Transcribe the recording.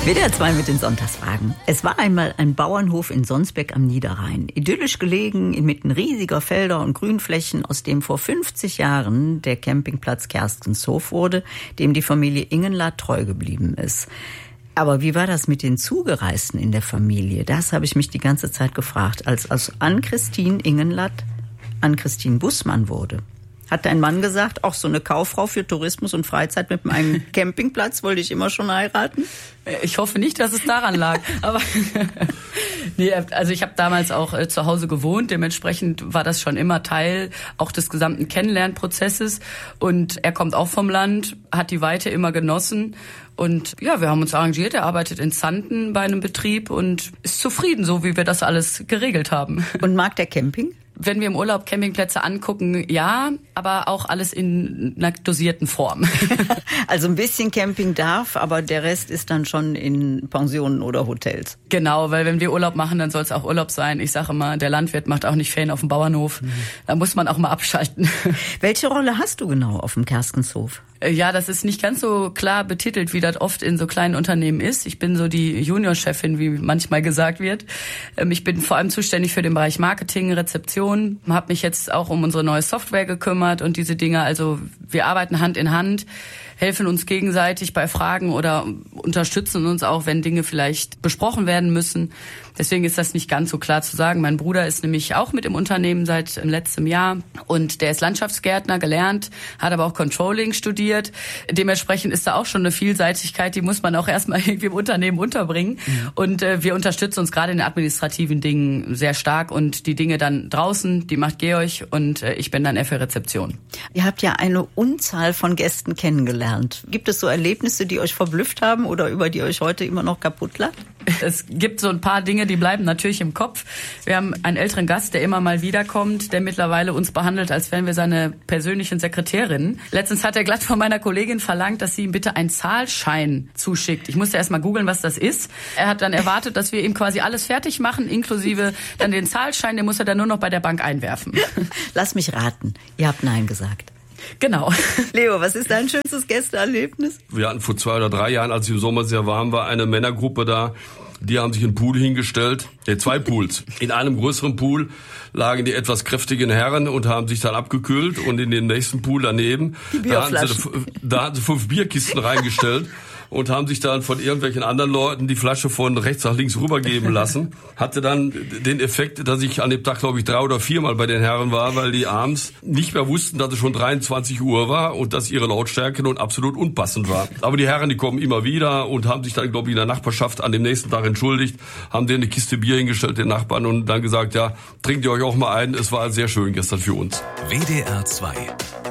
WDR 2 mit den Sonntagsfragen. Es war einmal ein Bauernhof in Sonsbeck am Niederrhein. Idyllisch gelegen, inmitten riesiger Felder und Grünflächen, aus dem vor 50 Jahren der Campingplatz Kerstenshof wurde, dem die Familie Ingenlath treu geblieben ist. Aber wie war das mit den Zugereisten in der Familie? Das habe ich mich die ganze Zeit gefragt, als Ann-Christine Ingenlath Ann-Christine Bussmann wurde. Hat dein Mann gesagt, auch so eine Kauffrau für Tourismus und Freizeit mit einem Campingplatz wollte ich immer schon heiraten? Ich hoffe nicht, dass es daran lag. Aber nee, also ich habe damals auch zu Hause gewohnt. Dementsprechend war das schon immer Teil auch des gesamten Kennenlernprozesses. Und er kommt auch vom Land, hat die Weite immer genossen. Und ja, wir haben uns arrangiert. Er arbeitet in Xanten bei einem Betrieb und ist zufrieden, so wie wir das alles geregelt haben. Und mag der Camping? Wenn wir im Urlaub Campingplätze angucken, ja, aber auch alles in einer dosierten Form. Also ein bisschen Camping darf, aber der Rest ist dann schon in Pensionen oder Hotels. Genau, weil wenn wir Urlaub machen, dann soll es auch Urlaub sein. Ich sage immer, der Landwirt macht auch nicht Ferien auf dem Bauernhof. Da muss man auch mal abschalten. Welche Rolle hast du genau auf dem Kerstenshof? Ja, das ist nicht ganz so klar betitelt, wie das oft in so kleinen Unternehmen ist. Ich bin so die Juniorchefin, wie manchmal gesagt wird. Ich bin vor allem zuständig für den Bereich Marketing, Rezeption, habe mich jetzt auch um unsere neue Software gekümmert und diese Dinge. Also wir arbeiten Hand in Hand, helfen uns gegenseitig bei Fragen oder unterstützen uns auch, wenn Dinge vielleicht besprochen werden müssen. Deswegen ist das nicht ganz so klar zu sagen. Mein Bruder ist nämlich auch mit im Unternehmen seit letztem Jahr und der ist Landschaftsgärtner gelernt, hat aber auch Controlling studiert. Dementsprechend ist da auch schon eine Vielseitigkeit, die muss man auch erstmal irgendwie im Unternehmen unterbringen. Und wir unterstützen uns gerade in den administrativen Dingen sehr stark und die Dinge dann draußen, die macht Georg und ich bin dann eher für Rezeption. Ihr habt ja eine Unzahl von Gästen kennengelernt. Gibt es so Erlebnisse, die euch verblüfft haben oder über die euch heute immer noch kaputt lacht? Es gibt so ein paar Dinge, die bleiben natürlich im Kopf. Wir haben einen älteren Gast, der immer mal wiederkommt, der mittlerweile uns behandelt, als wären wir seine persönlichen Sekretärinnen. Letztens hat er glatt von meiner Kollegin verlangt, dass sie ihm bitte einen Zahlschein zuschickt. Ich musste erst mal googeln, was das ist. Er hat dann erwartet, dass wir ihm quasi alles fertig machen, inklusive dann den Zahlschein, den muss er dann nur noch bei der Bank einwerfen. Lass mich raten, ihr habt Nein gesagt. Genau. Leo, was ist dein schönstes Gästeerlebnis? Wir hatten vor 2 oder 3 Jahren, als es im Sommer sehr warm war, eine Männergruppe da. Die haben sich einen Pool hingestellt, 2 Pools. In einem größeren Pool lagen die etwas kräftigen Herren und haben sich dann abgekühlt. Und in den nächsten Pool daneben, da hatten sie 5 Bierkisten reingestellt. Und haben sich dann von irgendwelchen anderen Leuten die Flasche von rechts nach links rübergeben lassen. Hatte dann den Effekt, dass ich an dem Tag, glaube ich, 3 oder 4 Mal bei den Herren war, weil die abends nicht mehr wussten, dass es schon 23 Uhr war und dass ihre Lautstärke nun absolut unpassend war. Aber die Herren, die kommen immer wieder und haben sich dann, glaube ich, in der Nachbarschaft an dem nächsten Tag entschuldigt, haben denen eine Kiste Bier hingestellt, den Nachbarn, und dann gesagt, ja, trinkt ihr euch auch mal ein. Es war sehr schön gestern für uns. WDR 2